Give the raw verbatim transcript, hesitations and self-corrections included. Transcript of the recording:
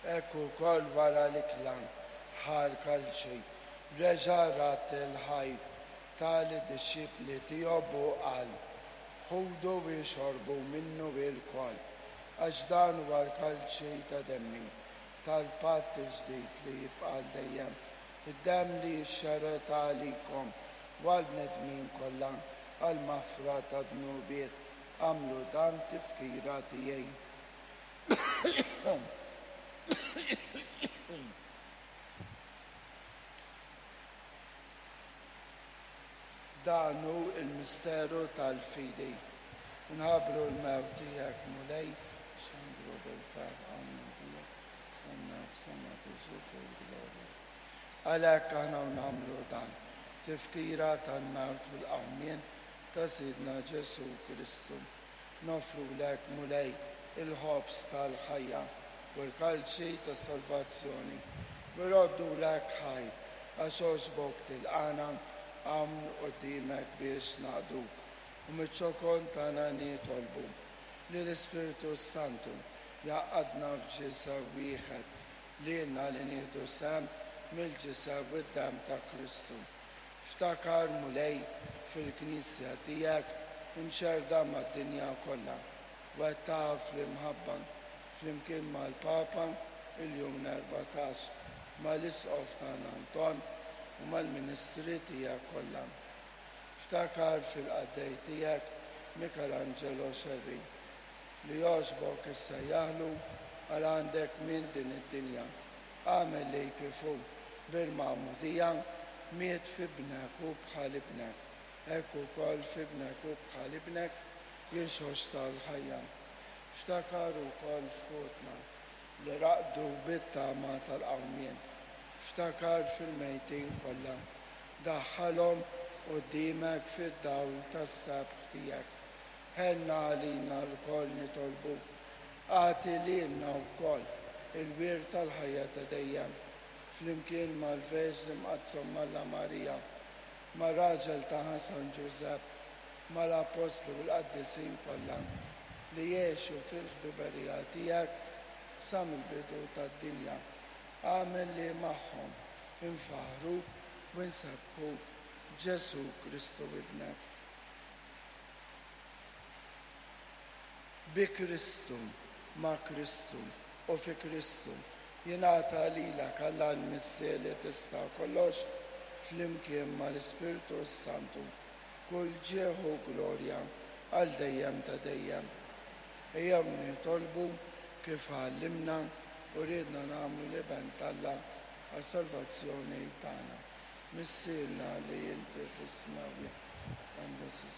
Ekku kol wara l-iklam ħar kalċi, reġa rat il-ħajb tal-disċipli tiegħu qal, ħudu biex xorbu minnu bil-kol, għax dan huwa l-kalċi ta' demmi tal-patt ġdid li jibqa' dejjem, id-demm li xxarret għalikom wal-bnedmin kollha għal-mafra ta' dnubiet għamlu dan tifkira tiegħi. Dan hu il-misteru tal-fidi. Nħabru l-mewt tiegħek mulej, xandru bil-fer għamlu tiegħek, sanna b'sanna tiġi fil-glorja. Għalhekk aħna nagħmlu dan, tifkira tal-mewt bil-qawmien ta' Sidna Ġesu Kristu. Nofru lek mulej il-ħobs tal-ħajja u l-kalċi tas salvazzjoni. Biroddu lek ħaj, għax oġbok tilqana għamlu qudiemek biex naqduk. U miċ-ċokon tagħna nitolbu li l-Ispiritu Santu jaqadna f'ġisa wieħed lilna li nieħdu sem mill-ġisa u d-demm ta' Kristu. Ftakar mulej fil-Knisja tiegħek imxerda mad-dinja kollha wettaha fl-imħabba flimkien mal-Papa il-jum erbatax mal-Isqof tagħna Anton u mal-Ministri tiegħek kollha. Ftakar fil-qaddej tiegħek Michelangelo Xerri li jogħġbok issa jaħlu għal għandek minn din id-dinja. Għamel li kifu bil-ma'mudija miet fi bnek u bħal ibnek. Ekku kol fi bnek u bħal ibnek jirxox tal-ħajja. Ftakar ukoll f'ħutna li raqdu bit-tama tal-qawmien. Ftakar fil-mejtin kollha, daħħalhom qudiemek fid-dawl tas-sabħ tiegħek. Ħenna għalina l-koll nitolbuk, għati lilna wkoll il-wir tal-ħajja ta' dejjem, flimkien mal-Verġni Mqazzom Malla Marija, mar-raġel ta' San Ġużepp, mal-Apostlu u l-Qaddisin kollha li jgħixu fil-ħbiberija tiegħek sa mill-bidu tad-dinja. Għamel li magħhom infaħruk u nsabħuk Ġesu Kristu ibnek. Bi Kristu, ma' Kristu u fi Kristu jingħata lilek Alla l-missi li tista' kollox flimkien mal-Ispiritu Santu kull ġieħu glorja għal dejjem ta' dejjem. Ejjem nitolbu kif għallimna u ridna nagħmlu l-iben Alla għas-salvazzjoni tagħna. Missierna li inti fis-smawi.